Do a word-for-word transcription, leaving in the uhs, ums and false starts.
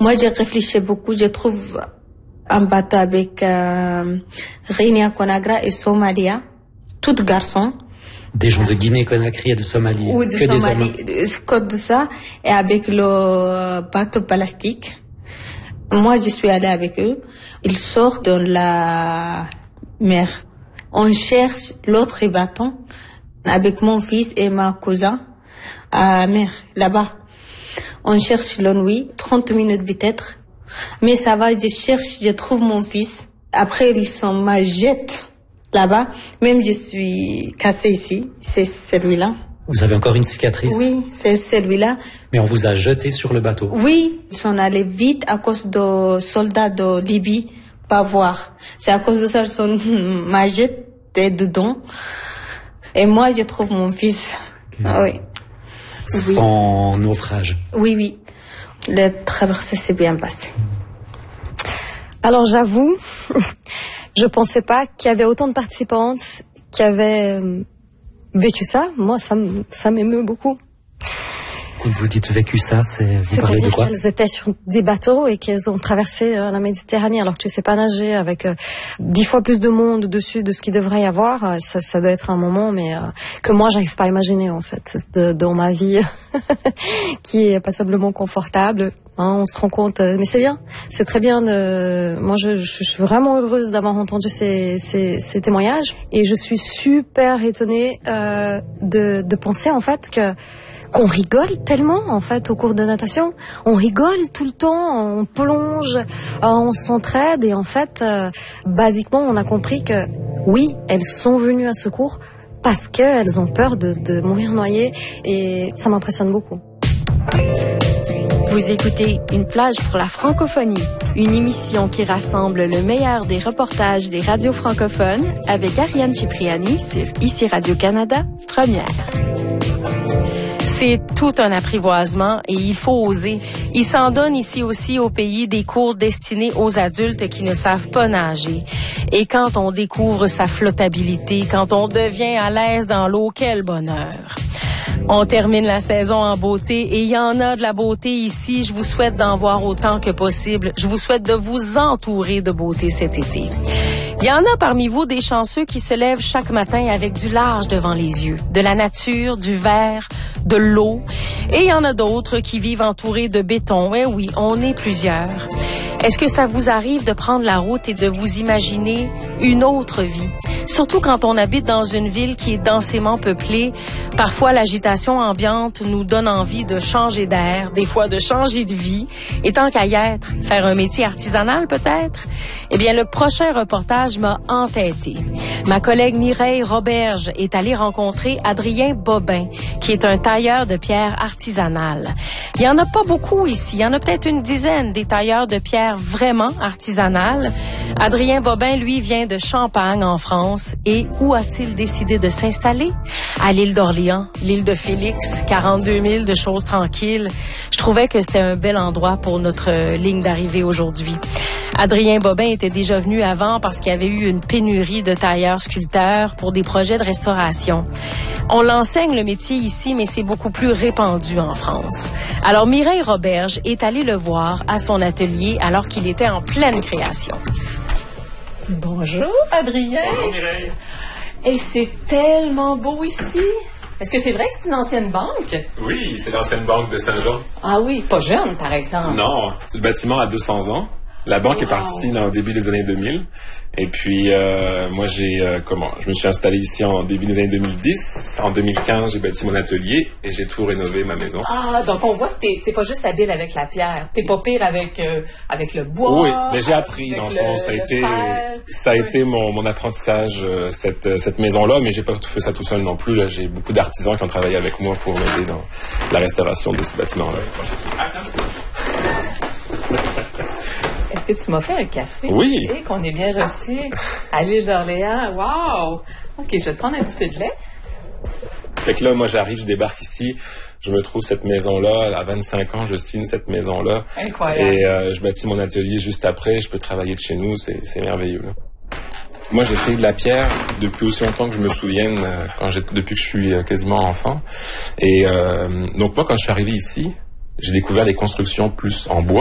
Moi, j'ai réfléchi beaucoup. Je trouve un bateau avec euh, Guinée, Conakry et Somalia, toutes garçons. Des gens de Guinée-Conakry et de Somalie. Ou de que Somalie, des hommes. que de ça, et avec le bateau plastique. Moi, je suis allée avec eux. Ils sortent dans la mer. On cherche l'autre bâton avec mon fils et ma cousin à la mer, là-bas. On cherche la nuit, trente minutes peut-être. Mais ça va, je cherche, je trouve mon fils. Après, ils sont ma jette là-bas. Même je suis cassée ici, c'est celui-là. Vous avez encore une cicatrice? Oui, c'est celui-là. Mais on vous a jeté sur le bateau? Oui, ils sont allés vite à cause de soldats de Libye, pas voir. C'est à cause de ça qu'ils sont m'a jeté dedans. Et moi, je trouve mon fils. Okay. Ah, oui. Sans oui. naufrage? Oui, oui. La traversée s'est bien passée. Alors j'avoue, je pensais pas qu'il y avait autant de participantes qui avaient vécu ça. Moi, ça, ça m'émeut beaucoup. Quand vous dites vécu ça, c'est vous c'est parlez de quoi? Qu'elles étaient sur des bateaux et qu'elles ont traversé euh, la Méditerranée alors que tu sais pas nager avec euh, dix fois plus de monde dessus de ce qu'il devrait y avoir. Euh, ça, ça doit être un moment, mais euh, que moi j'arrive pas à imaginer en fait de, dans ma vie qui est passablement confortable. Hein, on se rend compte, euh, mais c'est bien, c'est très bien. De... Moi, je, je, je suis vraiment heureuse d'avoir entendu ces, ces, ces témoignages et je suis super étonnée euh, de, de penser en fait que qu'on rigole tellement en fait au cours de natation. On rigole tout le temps, on plonge, on s'entraide et en fait, euh, basiquement, on a compris que oui, elles sont venues à secours parce qu'elles ont peur de, de mourir noyées et ça m'impressionne beaucoup. Vous écoutez Une plage pour la francophonie, une émission qui rassemble le meilleur des reportages des radios francophones avec Ariane Cipriani sur Ici Radio-Canada, première. C'est tout un apprivoisement et il faut oser. Il s'en donne ici aussi au pays des cours destinés aux adultes qui ne savent pas nager. Et quand on découvre sa flottabilité, quand on devient à l'aise dans l'eau, quel bonheur! On termine la saison en beauté et il y en a de la beauté ici. Je vous souhaite d'en voir autant que possible. Je vous souhaite de vous entourer de beauté cet été. Il y en a parmi vous des chanceux qui se lèvent chaque matin avec du large devant les yeux, de la nature, du vert, de l'eau. Et il y en a d'autres qui vivent entourés de béton. Eh oui, on est plusieurs. Est-ce que ça vous arrive de prendre la route et de vous imaginer une autre vie? Surtout quand on habite dans une ville qui est densément peuplée, parfois l'agitation ambiante nous donne envie de changer d'air, des fois de changer de vie. Et tant qu'à y être, faire un métier artisanal peut-être? Eh bien, le prochain reportage m'a entêté. Ma collègue Mireille Roberge est allée rencontrer Adrien Bobin, qui est un tailleur de pierre artisanale. Il y en a pas beaucoup ici, il y en a peut-être une dizaine des tailleurs de pierre vraiment artisanales. Adrien Bobin, lui, vient de Champagne, en France. Et où a-t-il décidé de s'installer? À l'île d'Orléans, l'île de Félix, quarante-deux mille de choses tranquilles. Je trouvais que c'était un bel endroit pour notre ligne d'arrivée aujourd'hui. Adrien Bobin était déjà venu avant parce qu'il y avait eu une pénurie de tailleurs-sculpteurs pour des projets de restauration. On l'enseigne le métier ici, mais c'est beaucoup plus répandu en France. Alors Mireille Roberge est allée le voir à son atelier alors qu'il était en pleine création. Bonjour Adrien. Bonjour Mireille. Et c'est tellement beau ici. Est-ce que c'est vrai que c'est une ancienne banque? Oui, c'est l'ancienne banque de Saint-Jean. Ah oui, pas jeune par exemple. Non, c'est le bâtiment a deux cents ans. La banque wow. est partie dans le début des années deux mille. Et puis, euh, moi, j'ai euh, comment Je me suis installé ici en début des années deux mille dix. En deux mille quinze, j'ai bâti mon atelier et j'ai tout rénové, ma maison. Ah, donc on voit que t'es, t'es pas juste habile avec la pierre. T'es pas pire avec euh, avec le bois. Oui, mais j'ai appris, dans le fond. Ça a été, ça a été mon, mon apprentissage, euh, cette, cette maison-là. Mais j'ai pas tout fait ça tout seul non plus. Là. J'ai beaucoup d'artisans qui ont travaillé avec moi pour m'aider dans la restauration de ce bâtiment-là. Est-ce que tu m'as fait un café? Oui. Et qu'on est bien reçu à l'île d'Orléans. Wow! OK, je vais te prendre un petit peu de lait. Fait que là, moi, j'arrive, je débarque ici. Je me trouve cette maison-là. À vingt-cinq ans, je signe cette maison-là. Incroyable. Et euh, je bâtis mon atelier juste après. Je peux travailler de chez nous. C'est, c'est merveilleux. Là. Moi, j'ai fait de la pierre depuis aussi longtemps que je me souvienne, euh, quand j'ai, depuis que je suis euh, quasiment enfant. Et euh, donc, moi, quand je suis arrivé ici, j'ai découvert les constructions plus en bois.